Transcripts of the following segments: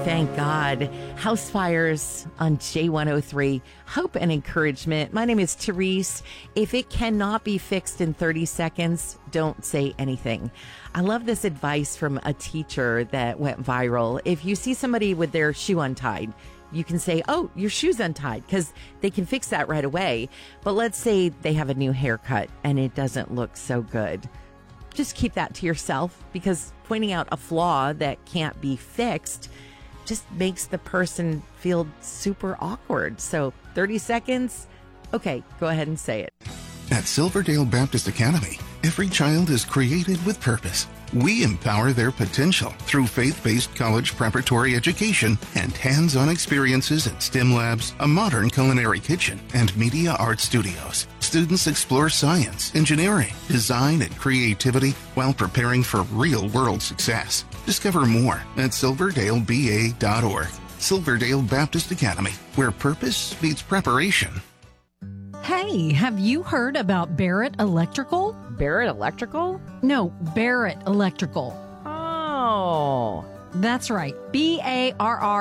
thank God. House fires on J103. Hope and encouragement. My name is Therese. If it cannot be fixed in 30 seconds, don't say anything. I love this advice from a teacher that went viral. If you see somebody with their shoe untied, you can say, oh, your shoe's untied, because they can fix that right away. But let's say they have a new haircut and it doesn't look so good. Just keep that to yourself, because pointing out a flaw that can't be fixed just makes the person feel super awkward. So 30 seconds? Okay, go ahead and say it. At Silverdale Baptist Academy, every child is created with purpose. We empower their potential through faith-based college preparatory education and hands-on experiences at STEM labs, a modern culinary kitchen, and media art studios. Students explore science, engineering, design, and creativity while preparing for real-world success. Discover more at silverdaleba.org. Silverdale Baptist Academy, where purpose meets preparation. Hey, have you heard about Barrett Electrical? Barrett Electrical? No, Barrett Electrical. Oh. That's right. Barrott.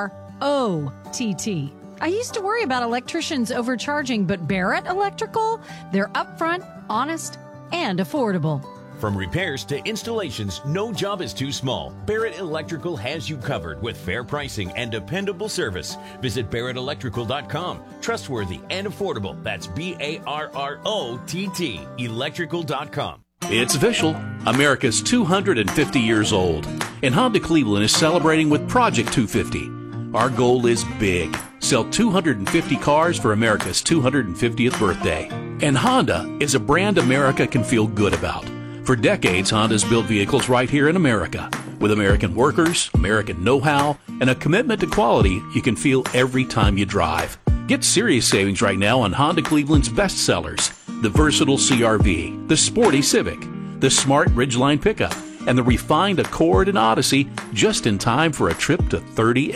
I used to worry about electricians overcharging, but Barrett Electrical? They're upfront, honest, and affordable. From repairs to installations, no job is too small. Barrett Electrical has you covered with fair pricing and dependable service. Visit barrettelectrical.com. Trustworthy and affordable. That's BARROTT. Electrical.com. It's official. America's 250 years old. And Honda Cleveland is celebrating with Project 250. Our goal is big. Sell 250 cars for America's 250th birthday. And Honda is a brand America can feel good about. For decades, Honda's built vehicles right here in America. With American workers, American know-how, and a commitment to quality you can feel every time you drive. Get serious savings right now on Honda Cleveland's best sellers: the versatile CR-V, the sporty Civic, the smart Ridgeline pickup, and the refined Accord and Odyssey, just in time for a trip to 30